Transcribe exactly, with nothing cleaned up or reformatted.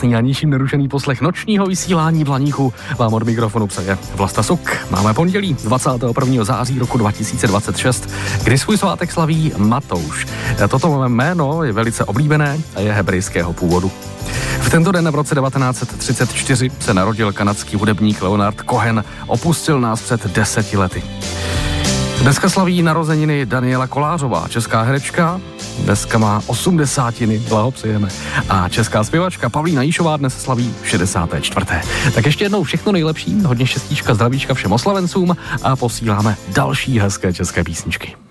Krásný a ničím nerušený poslech nočního vysílání Blaníku vám od mikrofonu přeje Vlasta Suk. Máme pondělí dvacátého prvního září roku dva tisíce dvacet šest, kdy svůj svátek slaví Matouš. Toto jméno je velice oblíbené a je hebrejského původu. V tento den v roce devatenáct set třicet čtyři se narodil kanadský hudebník Leonard Cohen, opustil nás před deseti lety. Dneska slaví narozeniny Daniela Kolářová, česká herečka, dneska má osmdesátiny, blahopřejeme. A česká zpěvačka Pavlína Jíšová dnes slaví šedesáté čtvrté Tak ještě jednou všechno nejlepší, hodně štěstíčka, zdravíčka všem oslavencům a posíláme další hezké české písničky.